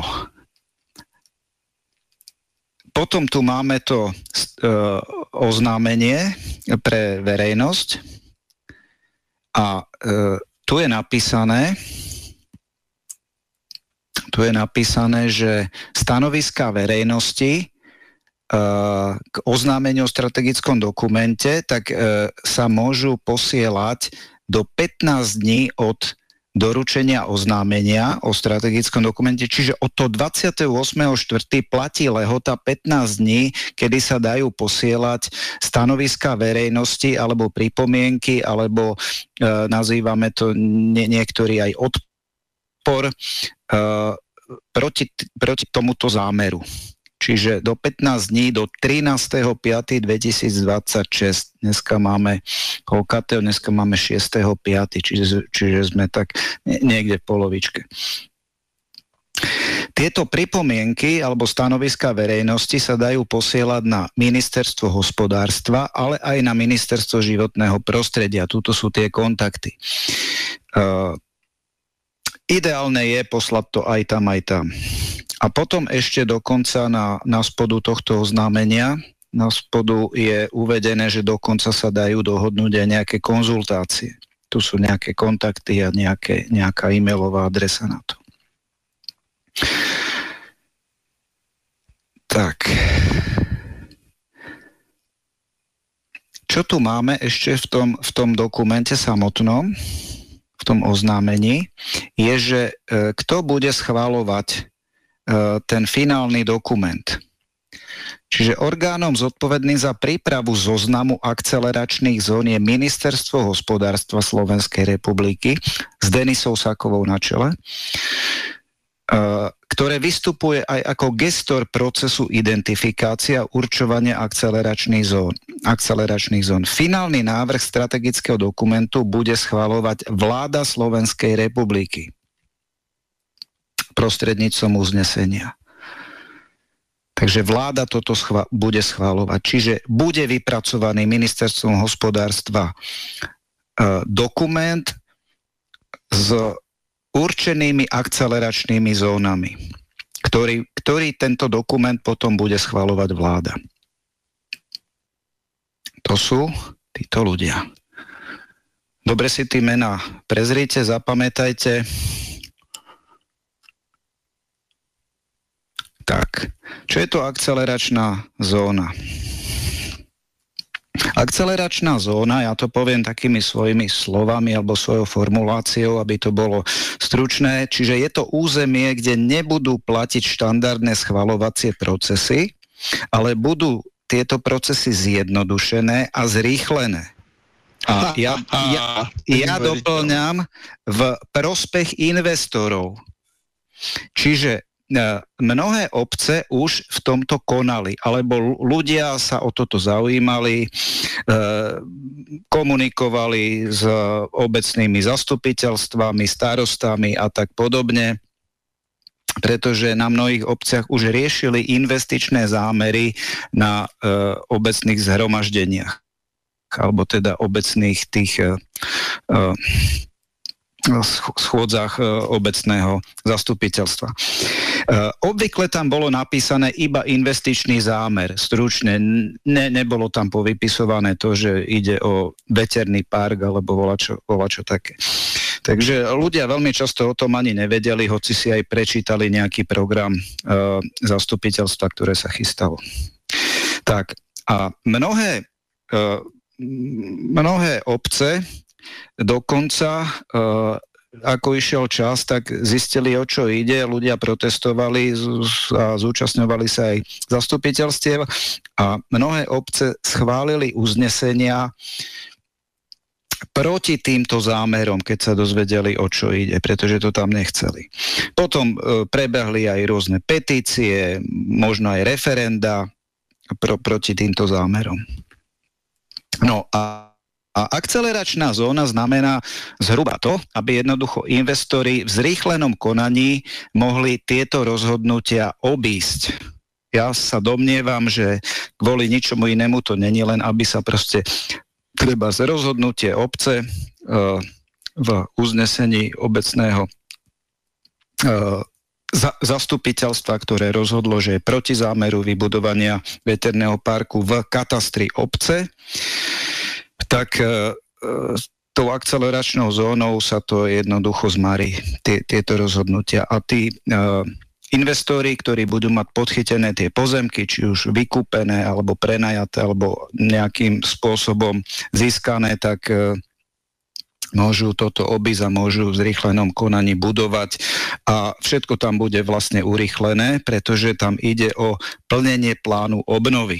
Potom tu máme to uh, oznámenie pre verejnosť. A e, tu je napísané, tu je napísané, že stanoviská verejnosti e, k oznámeniu o strategickom dokumente, tak e, sa môžu posielať do pätnásť dní od doručenia oznámenia o strategickom dokumente, čiže od toho dvadsiateho ôsmeho štvrtého platí lehota pätnásť dní, kedy sa dajú posielať stanoviská verejnosti alebo pripomienky, alebo e, nazývame to nie, niektorí aj odpor e, proti, proti tomuto zámeru. Čiže do pätnásť dní, do trinásteho piateho dvetisícdvadsaťšesť. Dneska máme koľkatého, dneska máme šiesteho piateho Čiže, čiže sme tak niekde v polovičke. Tieto pripomienky alebo stanoviská verejnosti sa dajú posielať na Ministerstvo hospodárstva, ale aj na Ministerstvo životného prostredia. Tuto sú tie kontakty. Uh, ideálne je poslať to aj tam, aj tam. A potom ešte dokonca na, na spodu tohto oznámenia, na spodu je uvedené, že dokonca sa dajú dohodnúť aj nejaké konzultácie. Tu sú nejaké kontakty a nejaké, nejaká e-mailová adresa na to. Tak. Čo tu máme ešte v tom, v tom dokumente samotnom, v tom oznámení, je, že e, kto bude schvaľovať ten finálny dokument. Čiže orgánom zodpovedným za prípravu zoznamu akceleračných zón je Ministerstvo hospodárstva Slovenskej republiky s Denisou Sakovou na čele, ktoré vystupuje aj ako gestor procesu identifikácia a určovania akceleračných zón. akceleračných zón. Finálny návrh strategického dokumentu bude schvaľovať vláda Slovenskej republiky prostredníctvom uznesenia. Takže vláda toto schva- bude schvaľovať. Čiže bude vypracovaný Ministerstvom hospodárstva e, dokument s určenými akceleračnými zónami, ktorý, ktorý tento dokument potom bude schvaľovať vláda. To sú títo ľudia. Dobre si tí mená prezrite, zapamätajte. Tak, čo je to akceleračná zóna? Akceleračná zóna, ja to poviem takými svojimi slovami alebo svojou formuláciou, aby to bolo stručné, čiže je to územie, kde nebudú platiť štandardné schvaľovacie procesy, ale budú tieto procesy zjednodušené a zrýchlené. A ja, ja, ja doplňam v prospech investorov. Čiže mnohé obce už v tomto konali, alebo ľudia sa o toto zaujímali, komunikovali s obecnými zastupiteľstvami, starostami a tak podobne, pretože na mnohých obciach už riešili investičné zámery na obecných zhromaždeniach, alebo teda obecných tých schôdzach obecného zastupiteľstva. Obvykle tam bolo napísané iba investičný zámer. Stručne ne, nebolo tam povypisované to, že ide o veterný park alebo volačo, volačo také. Takže ľudia veľmi často o tom ani nevedeli, hoci si aj prečítali nejaký program uh, zastupiteľstva, ktoré sa chystalo. Tak a mnohé, uh, mnohé obce dokonca, uh, ako išiel čas, tak zistili, o čo ide. Ľudia protestovali a zúčastňovali sa aj zastupiteľstiev a mnohé obce schválili uznesenia proti týmto zámerom, keď sa dozvedeli, o čo ide, pretože to tam nechceli. Potom uh, prebehli aj rôzne petície, možno aj referenda pro, proti týmto zámerom. No a A akceleračná zóna znamená zhruba to, aby jednoducho investori v zrýchlenom konaní mohli tieto rozhodnutia obísť. Ja sa domnievam, že kvôli ničomu inému to není, len aby sa proste treba z rozhodnutie obce uh, v uznesení obecného uh, za, zastupiteľstva, ktoré rozhodlo, že je proti zámeru vybudovania veterného parku v katastri obce, tak e, tou akceleračnou zónou sa to jednoducho zmarí, tie, tieto rozhodnutia. A tí e, investori, ktorí budú mať podchytené tie pozemky, či už vykúpené, alebo prenajaté, alebo nejakým spôsobom získané, tak e, môžu toto obísť a môžu v zrýchlenom konaní budovať a všetko tam bude vlastne urýchlené, pretože tam ide o plnenie plánu obnovy,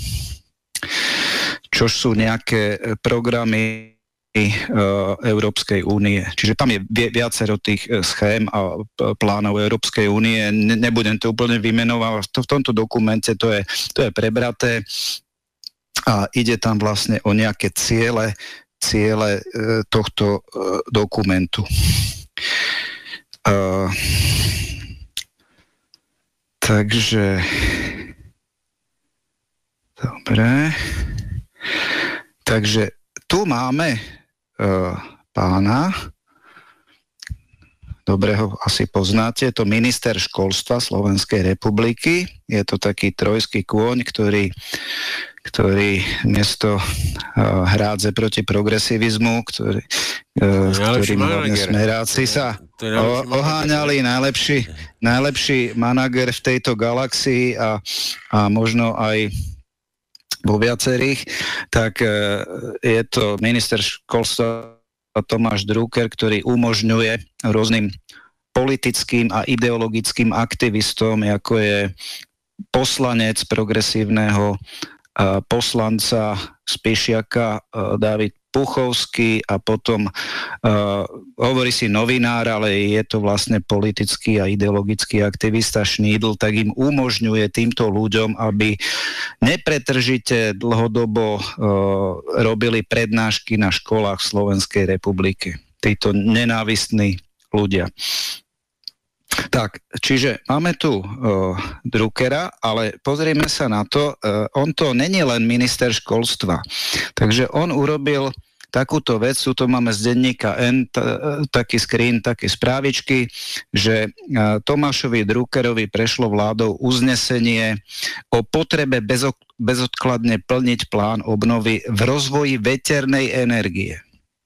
čo sú nejaké programy Európskej únie. Čiže tam je viacero tých schém a plánov Európskej únie. Nebudem to úplne vymenovať. V tomto dokumente to je, to je prebraté a ide tam vlastne o nejaké ciele, ciele tohto dokumentu. Uh, takže dobre. Takže tu máme uh, pána, dobre ho asi poznáte, je to minister školstva Slovenskej republiky. Je to taký trojský kôň, ktorý, ktorý miesto uh, hrádze proti progresivizmu, ktorý, uh, s ktorým hlavne smeráci sa o, oháňali, najlepší, najlepší manager v tejto galaxii a, a možno aj vo viacerých, tak je to minister školstva Tomáš Drucker, ktorý umožňuje rôznym politickým a ideologickým aktivistom, ako je poslanec progresívneho poslanca Spišiaka Dávid Puchovský a potom uh, hovorí si novinár, ale je to vlastne politický a ideologický aktivista Šnídl, tak im umožňuje týmto ľuďom, aby nepretržite dlhodobo uh, robili prednášky na školách v Slovenskej republike. Títo nenávistní ľudia. Tak, čiže máme tu uh, Druckera, ale pozrieme sa na to, uh, on to není len minister školstva. Takže on urobil takúto vec, tu to máme z denníka N, t- taký screen, také správičky, že uh, Tomášovi Druckerovi prešlo vládou uznesenie o potrebe bezok- bezodkladne plniť plán obnovy v rozvoji veternej energie.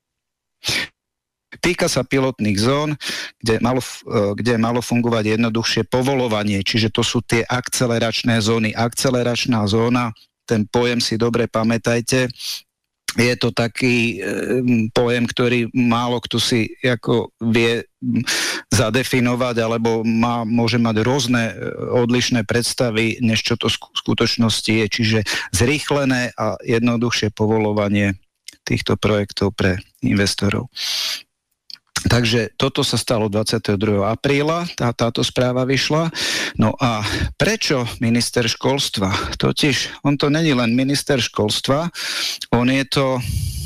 Týka sa pilotných zón, kde malo, kde malo fungovať jednoduchšie povolovanie, čiže to sú tie akceleračné zóny. Akceleračná zóna ten pojem si dobre pamätajte. Je to taký e, pojem, ktorý málo kto si ako vie zadefinovať, alebo má, môže mať rôzne odlišné predstavy, než čo to v skutočnosti je. Čiže zrýchlené a jednoduchšie povolovanie týchto projektov pre investorov. Takže toto sa stalo dvadsiateho druhého apríla, tá, táto správa vyšla. No a prečo minister školstva? Totiž on to není len minister školstva, on je to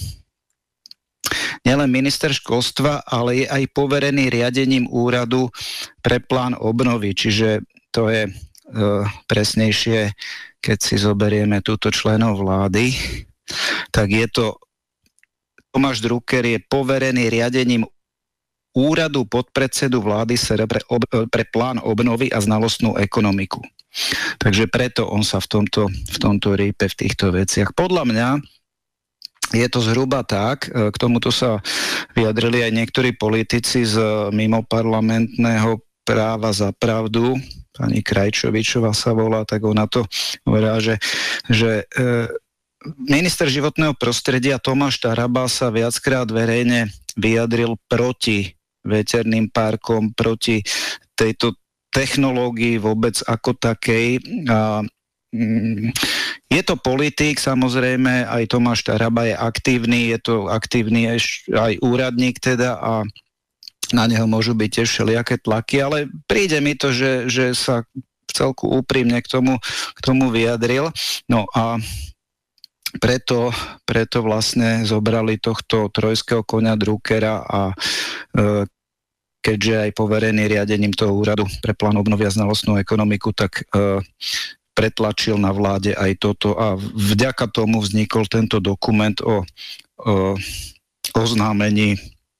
nielen minister školstva, ale je aj poverený riadením úradu pre plán obnovy, čiže to je e, presnejšie, keď si zoberieme túto členov vlády, tak je to Tomáš Drucker je poverený riadením úradu podpredsedu vlády pre, ob, pre plán obnovy a znalostnú ekonomiku. Takže preto on sa v tomto, v tomto rýpe v týchto veciach. Podľa mňa je to zhruba tak, k tomuto sa vyjadrili aj niektorí politici z mimoparlamentného práva za pravdu, pani Krajčovičová sa volá, tak ona to hovorá, že, že e, minister životného prostredia Tomáš Taraba sa viackrát verejne vyjadril proti veterným parkom, proti tejto technológii vôbec ako takej. A mm, je to politik, samozrejme, aj Tomáš Taraba je aktívny, je to aktívny aj úradník teda a na neho môžu byť tiež všelijaké tlaky, ale príde mi to, že, že sa celku úprimne k tomu, k tomu vyjadril. No a Preto, preto vlastne zobrali tohto trojského koňa Druckera a e, keďže aj poverený riadením toho úradu pre plán obnovy a znalostnú ekonomiku, tak e, pretlačil na vláde aj toto a vďaka tomu vznikol tento dokument o, o oznámení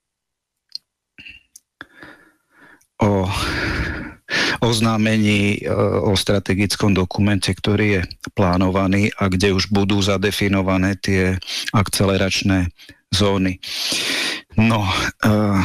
o oznámení o strategickom dokumente, ktorý je plánovaný a kde už budú zadefinované tie akceleračné zóny. No, uh,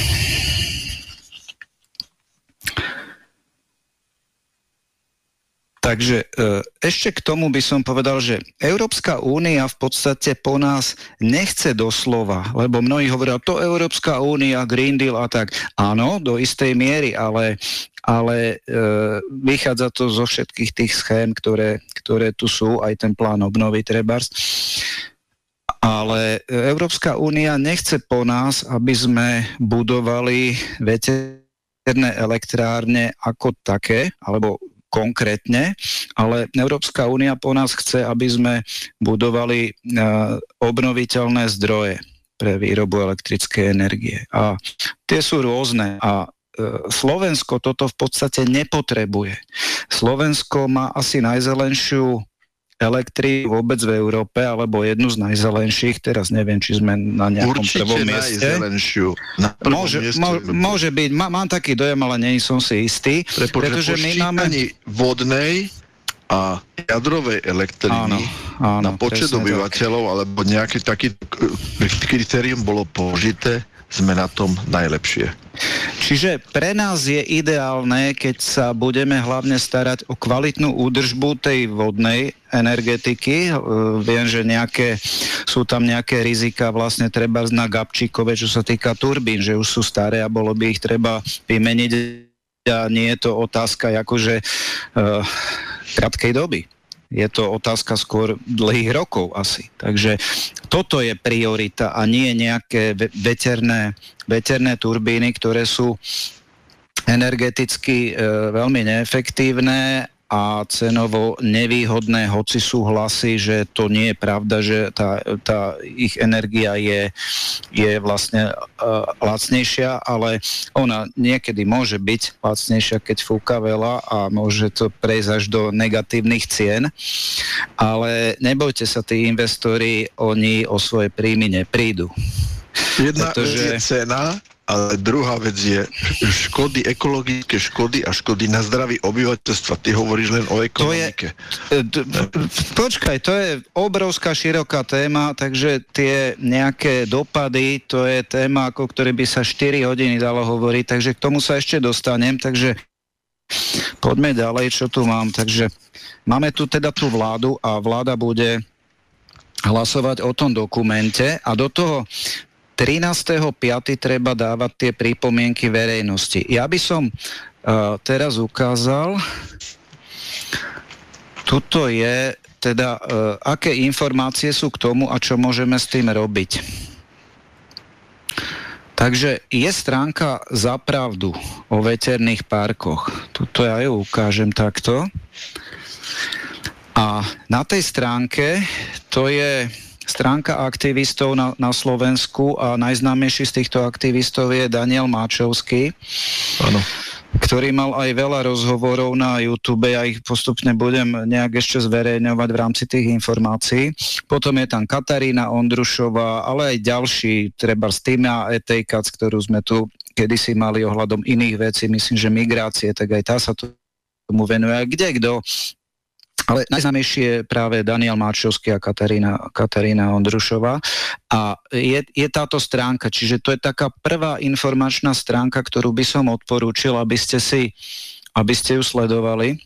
takže uh, ešte k tomu by som povedal, že Európska únia v podstate po nás nechce doslova, lebo mnohí hovoria, to Európska únia, Green Deal a tak. Áno, do istej miery, ale ale e, vychádza to zo všetkých tých schém, ktoré, ktoré tu sú, aj ten plán obnovy trebárs. Ale Európska únia nechce po nás, aby sme budovali veterné elektrárne ako také, alebo konkrétne, ale Európska únia po nás chce, aby sme budovali e, obnoviteľné zdroje pre výrobu elektrickej energie. A tie sú rôzne a Slovensko toto v podstate nepotrebuje. Slovensko má asi najzelenšiu elektrínu vôbec v Európe, alebo jednu z najzelenších, teraz neviem, či sme na nejakom Určite prvom mieste. Určite najzelenšiu. Na prvom môže, mieste. Mo, môže byť, má, mám taký dojem, ale nie som si istý. Pretože pretože po my máme vodnej a jadrovej elektriny áno, áno, na počet obyvateľov, tak. Alebo nejaký taký kritérium bolo použité, sme na tom najlepšie. Čiže pre nás je ideálne, keď sa budeme hlavne starať o kvalitnú údržbu tej vodnej energetiky. Viem, že nejaké, sú tam nejaké rizika vlastne treba na Gabčíkove, čo sa týka turbín, že už sú staré a bolo by ich treba vymeniť. A nie je to otázka akože uh, krátkej doby. Je to otázka skôr dlhých rokov asi. Takže toto je priorita a nie nejaké veterné, veterné turbíny, ktoré sú energeticky e, veľmi neefektívne a cenovo nevýhodné, hoci sú hlasy, že to nie je pravda, že tá, tá ich energia je, je vlastne uh, lacnejšia, ale ona niekedy môže byť lacnejšia, keď fúka veľa a môže to prejsť až do negatívnych cien, ale nebojte sa, tí investori, oni o svoje príjmy neprídu. Jedna Pretože... vec je cena, ale druhá vec je škody, ekologické škody a škody na zdraví obyvateľstva. Ty hovoríš len o ekonomike. To je, počkaj, to je obrovská, široká téma, takže tie nejaké dopady, to je téma, ako ktorej by sa štyri hodiny dalo hovoriť, takže k tomu sa ešte dostanem, takže Poďme ďalej, čo tu mám. Takže máme tu teda tú vládu a vláda bude hlasovať o tom dokumente a do toho trinásteho piateho treba dávať tie pripomienky verejnosti. Ja by som uh, teraz ukázal, tuto je teda, uh, aké informácie sú k tomu a čo môžeme s tým robiť. Takže je stránka Za pravdu o veterných parkoch. Tuto ja ju ukážem takto. A na tej stránke to je stránka aktivistov na, na Slovensku a najznámejší z týchto aktivistov je Daniel Máčovský. Áno. Ktorý mal aj veľa rozhovorov na YouTube, ja ich postupne budem nejak ešte zverejňovať v rámci tých informácií. Potom je tam Katarína Ondrušová, ale aj ďalší, treba Stina Etejkac, ktorú sme tu kedysi mali ohľadom iných vecí, myslím, že migrácie, tak aj tá sa tomu venuje. A kde kto? Ale najznámejší je práve Daniel Máčovský a Katarína, Katarína Ondrušová. A je, je táto stránka, čiže to je taká prvá informačná stránka, ktorú by som odporúčil, aby ste si, aby ste ju sledovali.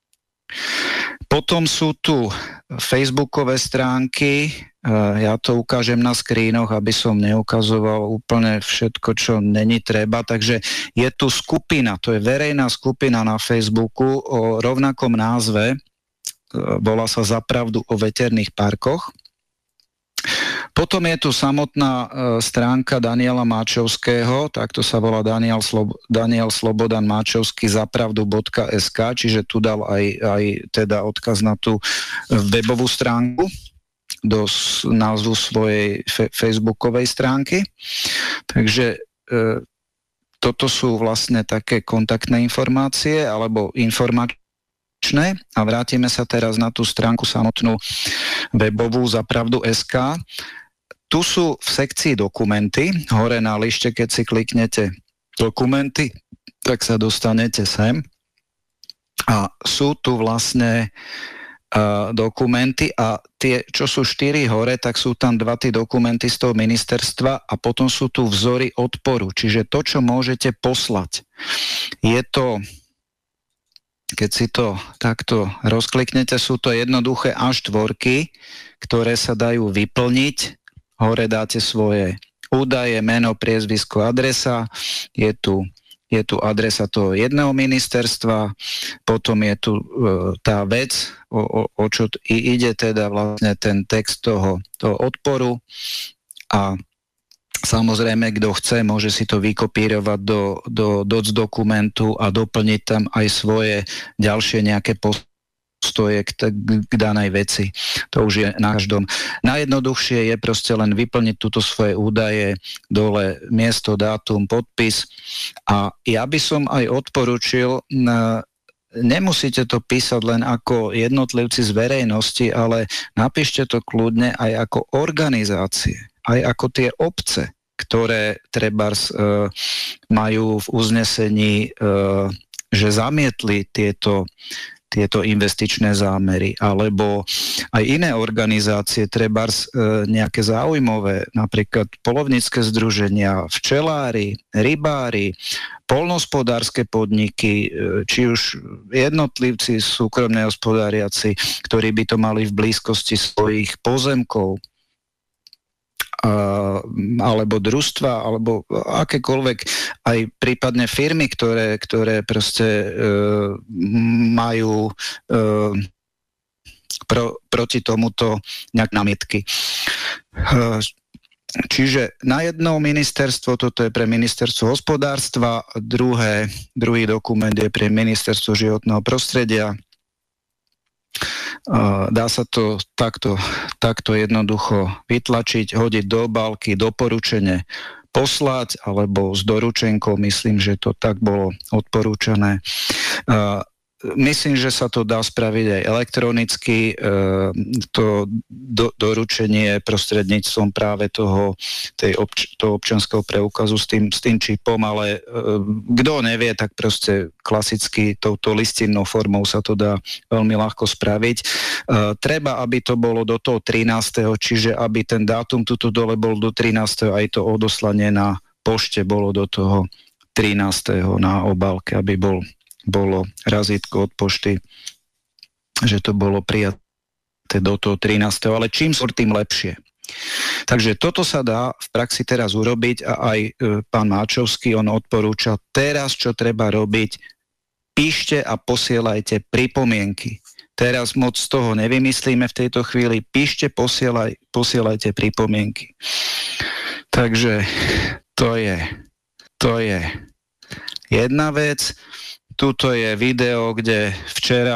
Potom sú tu facebookové stránky, ja to ukážem na skrínoch, aby som neukazoval úplne všetko, čo není treba. Takže je tu skupina, to je verejná skupina na Facebooku o rovnakom názve, volá sa Za pravdu o veterných parkoch. Potom je tu samotná e, stránka Daniela Máčovského, takto sa volá Daniel, Slob- Daniel Slobodan Máčovský zapravdu bodka es ká, čiže tu dal aj, aj teda odkaz na tú webovú stránku do s- názvu svojej fe- facebookovej stránky. Takže e, toto sú vlastne také kontaktné informácie alebo informácie. A vrátime sa teraz na tú stránku samotnú webovú zapravdu bodka es ká. Tu sú v sekcii dokumenty, hore na lište, keď si kliknete dokumenty, tak sa dostanete sem. A sú tu vlastne uh, dokumenty a tie, čo sú štyri hore, tak sú tam dva tie dokumenty z toho ministerstva a potom sú tu vzory odporu, čiže to, čo môžete poslať. Je to... Keď si to takto rozkliknete, sú to jednoduché á štyri, ktoré sa dajú vyplniť. Hore dáte svoje údaje, meno, priezvisko, adresa. Je tu, je tu adresa toho jedného ministerstva, potom je tu e, tá vec, o, o, o čo ide teda vlastne ten text toho, toho odporu a samozrejme, kto chce, môže si to vykopírovať do, do doc dokumentu a doplniť tam aj svoje ďalšie nejaké postoje k, k danej veci. To už je na každom. Najjednoduchšie je proste len vyplniť túto svoje údaje, dole miesto, dátum, podpis. A ja by som aj odporučil, nemusíte to písať len ako jednotlivci z verejnosti, ale napíšte to kľudne aj ako organizácie. Aj ako tie obce, ktoré trebárs e, majú v uznesení, e, že zamietli tieto, tieto investičné zámery, alebo aj iné organizácie, trebárs e, nejaké záujmové, napríklad poľovnícke združenia, včelári, rybári, poľnohospodárske podniky, či už jednotlivci, súkromne hospodáriaci, ktorí by to mali v blízkosti svojich pozemkov, alebo družstva, alebo akékoľvek aj prípadne firmy, ktoré, ktoré proste e, majú e, pro, proti tomuto nejak námietky. E, čiže na jedno ministerstvo, toto je pre ministerstvo hospodárstva, druhé, druhý dokument je pre ministerstvo životného prostredia. Dá sa to takto, takto jednoducho vytlačiť, hodiť do obálky, doporučenie poslať, alebo s doručenkou, myslím, že to tak bolo odporúčané. Myslím, že sa to dá spraviť aj elektronicky, to do, doručenie prostredníctvom práve toho, tej obč, toho občianskeho preukazu s tým, s tým čipom, ale kto nevie, tak proste klasicky touto listinnou formou sa to dá veľmi ľahko spraviť. Treba, aby to bolo do toho trinásteho, čiže aby ten dátum tuto dole bol do trinásteho, aj to odoslanie na pošte bolo do toho trinásteho na obálke, aby bol bolo razítko od pošty, že to bolo prijaté do toho trinásteho ale čím skôr, tým lepšie. Takže toto sa dá v praxi teraz urobiť a aj e, pán Máčovský, on odporúča teraz, čo treba robiť, píšte a posielajte pripomienky. Teraz moc z toho nevymyslíme v tejto chvíli, píšte, posielaj, posielajte pripomienky. Takže to je, to je jedna vec. Tuto je video, kde včera